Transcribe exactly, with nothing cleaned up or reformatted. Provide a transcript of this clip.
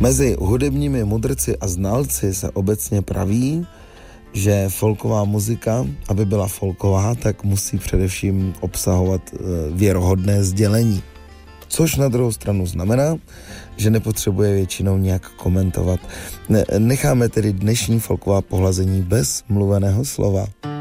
Mezi hudebními mudrci a znalci se obecně praví, že folková muzika, aby byla folková, tak musí především obsahovat věrohodné sdělení. Což na druhou stranu znamená, že nepotřebuje většinou nějak komentovat. Necháme tedy dnešní folková pohlazení bez mluveného slova.